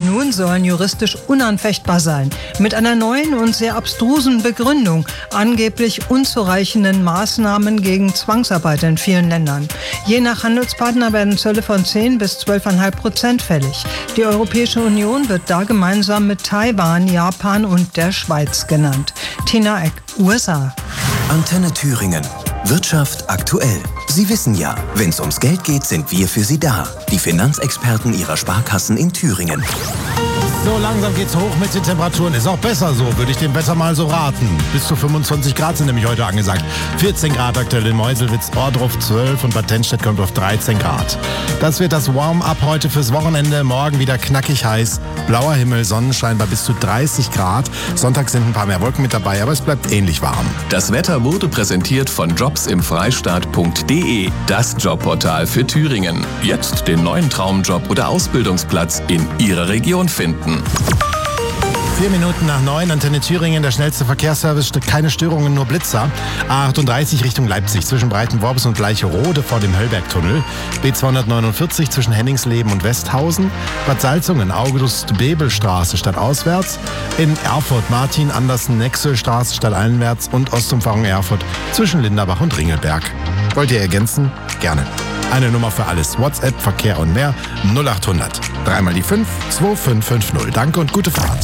nun sollen juristisch unanfechtbar sein. Mit einer neuen und sehr abstrusen Begründung, angeblich unzureichenden Maßnahmen gegen Zwangsarbeit in vielen Ländern. Je nach Handelspartner werden Zölle von 10 bis 12,5% fällig. Die Europäische Union wird da gemeinsam mit Taiwan, Japan und der Schweiz genannt. Tina Eck, USA. Antenne Thüringen. Wirtschaft aktuell. Sie wissen ja, wenn es ums Geld geht, sind wir für Sie da. Die Finanzexperten Ihrer Sparkassen in Thüringen. So langsam geht's hoch mit den Temperaturen. Ist auch besser so, würde ich dem Wetter mal so raten. Bis zu 25 Grad sind nämlich heute angesagt. 14 Grad aktuell in Meuselwitz, Ohrdruf 12 und Bad Tennstedt kommt auf 13 Grad. Das wird das Warm-up heute fürs Wochenende. Morgen wieder knackig heiß. Blauer Himmel, Sonnenschein bei bis zu 30 Grad. Sonntag sind ein paar mehr Wolken mit dabei, aber es bleibt ähnlich warm. Das Wetter wurde präsentiert von jobsimfreistaat.de, das Jobportal für Thüringen. Jetzt den neuen Traumjob oder Ausbildungsplatz in Ihrer Region finden. 4 Minuten nach 9, Antenne Thüringen, der schnellste Verkehrsservice, keine Störungen, nur Blitzer. A38 Richtung Leipzig, zwischen Breitenworps und Gleicherode vor dem Höllbergtunnel. B249 zwischen Henningsleben und Westhausen. Bad Salzungen, August-Bebel-Straße stadtauswärts. In Erfurt, Martin-Andersen-Nexel-Straße stadteinwärts und Ostumfahrung Erfurt zwischen Linderbach und Ringelberg. Wollt ihr ergänzen? Gerne. Eine Nummer für alles. WhatsApp, Verkehr und mehr. 0800 3 mal die 5 2550. Danke und gute Fahrt.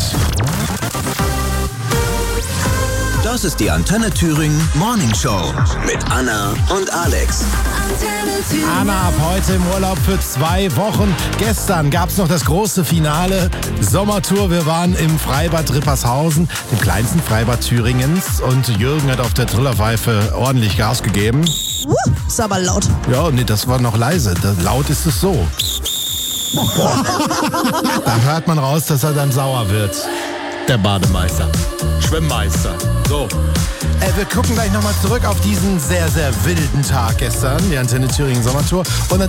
Das ist die Antenne Thüringen Morning Show mit Anna und Alex. Anna ab heute im Urlaub für 2 Wochen. Gestern gab es noch das große Finale. Sommertour. Wir waren im Freibad Rippershausen, dem kleinsten Freibad Thüringens. Und Jürgen hat auf der Trillerpfeife ordentlich Gas gegeben. Ist aber laut. Ja, nee, das war noch leise. Laut ist es so. Da hört man raus, dass er dann sauer wird. Der Bademeister. Schwimmmeister. So. Wir gucken gleich nochmal zurück auf diesen sehr, sehr wilden Tag gestern, die Antenne Thüringen Sommertour. Und